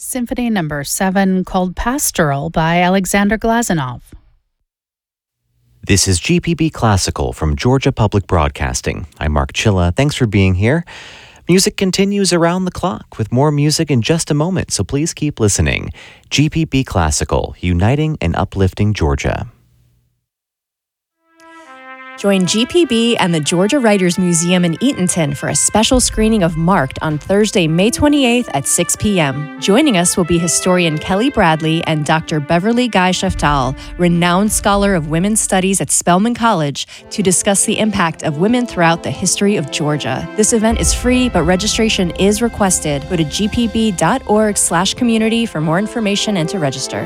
Symphony Number 7 called Pastoral by Alexander Glazunov. This is GPB Classical from Georgia Public Broadcasting. I'm Mark Chilla. Thanks for being here. Music continues around the clock with more music in just a moment, so please keep listening. GPB Classical, uniting and uplifting Georgia. Join GPB and the Georgia Writers Museum in Eatonton for a special screening of Marked on Thursday, May 28th at 6 p.m. Joining us will be historian Kelly Bradley and Dr. Beverly Guy-Sheftal, renowned scholar of women's studies at Spelman College, to discuss the impact of women throughout the history of Georgia. This event is free, but registration is requested. Go to gpb.org/community for more information and to register.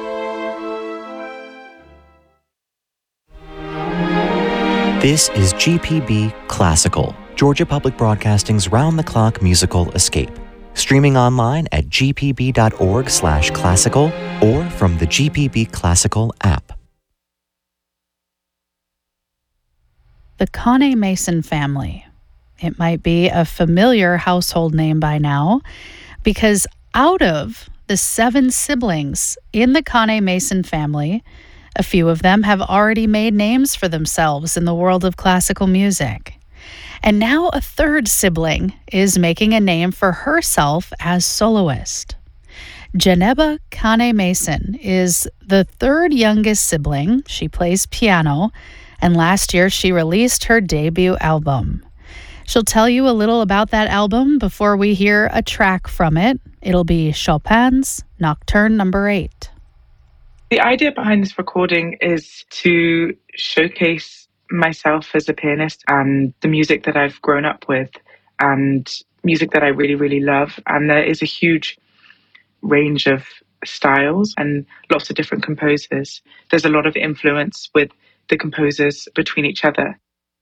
This is GPB Classical, Georgia Public Broadcasting's round-the-clock musical escape. Streaming online at gpb.org/classical or from the GPB Classical app. The Conne Mason family. It might be a familiar household name by now, because out of the 7 siblings in the Conne Mason family, a few of them have already made names for themselves in the world of classical music. And now a third sibling is making a name for herself as soloist. Geneba Conne Mason is the third youngest sibling. She plays piano, and last year she released her debut album. She'll tell you a little about that album before we hear a track from it. It'll be Chopin's Nocturne Number 8. The idea behind this recording is to showcase myself as a pianist and the music that I've grown up with and music that I really, really love. And there is a huge range of styles and lots of different composers. There's a lot of influence with the composers between each other.